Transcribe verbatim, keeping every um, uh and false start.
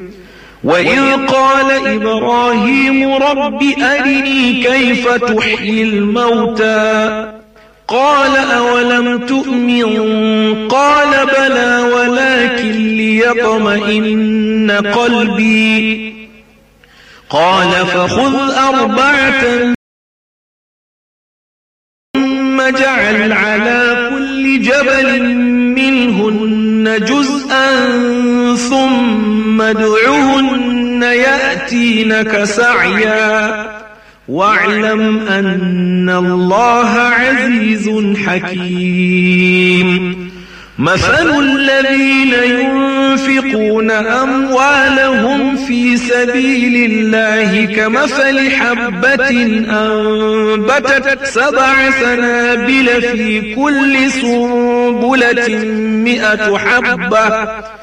وإذ قال إبراهيم رب أرني كيف تحيي الموتى قال أولم تؤمن قال بلى ولكن ليطمئن قلبي قال فخذ أربعة ثم اجعل على كل جبل منهن جزءا ثم ادعهن يأتينك سعيا واعلم أن الله عزيز حكيم مثل الذين ينفقون أموالهم في سبيل الله كمثل حبة أنبتت سبع سنابل في كل سنبلة مئة حبة